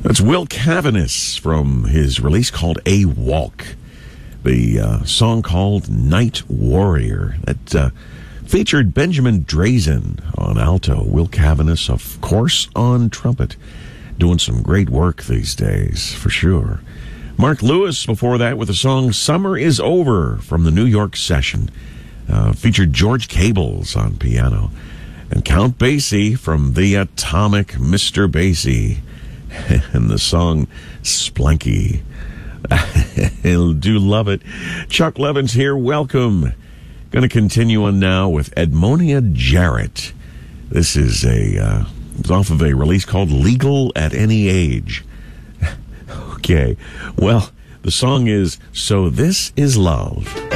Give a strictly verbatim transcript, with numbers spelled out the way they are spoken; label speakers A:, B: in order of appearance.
A: That's Will Cavanis from his release called A Walk. The uh, song called Night Warrior that uh, featured Benjamin Drazen on alto, Will Cavanis, of course, on trumpet. Doing some great work these days, for sure. Mark Lewis before that with the song Summer is Over from the New York Session. Uh, featured George Cables on piano. And Count Basie from the Atomic Mister Basie. And the song Splanky. I do love it. Chuck Levins here. Welcome. Going to continue on now with Edmonia Jarrett. This is a uh, it's off of a release called Legal at Any Age. Okay. Well, the song is So This Is Love.